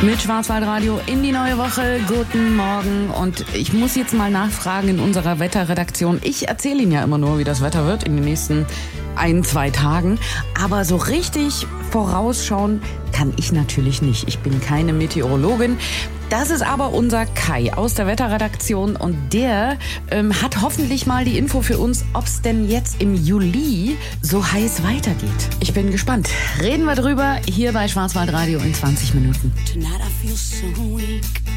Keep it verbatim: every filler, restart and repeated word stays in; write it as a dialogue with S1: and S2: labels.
S1: Mit Schwarzwaldradio in die neue Woche. Guten Morgen. Und ich muss jetzt mal nachfragen in unserer Wetterredaktion. Ich erzähle Ihnen ja immer nur, wie das Wetter wird in den nächsten ein, zwei Tagen. Aber so richtig vorausschauen kann ich natürlich nicht. Ich bin keine Meteorologin. Das ist aber unser Kai aus der Wetterredaktion und der ähm, hat hoffentlich mal die Info für uns, ob es denn jetzt im Juli so heiß weitergeht. Ich bin gespannt. Reden wir drüber hier bei Schwarzwaldradio in zwanzig Minuten.
S2: Tonight I feel so weak.